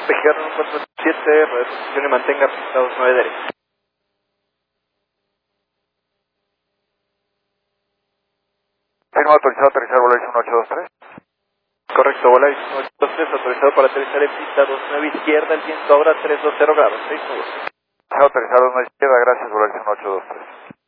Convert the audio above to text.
Mexicano 147, reposición y mantenga pista 29 derecha. Firma autorizado a aterrizar Volaris 1823. Correcto, Volaris 1823, autorizado para aterrizar en pista 29 izquierda, el viento ahora 320 grados, 6 nudos. Autorizado a 29 izquierda, gracias Volaris 1823.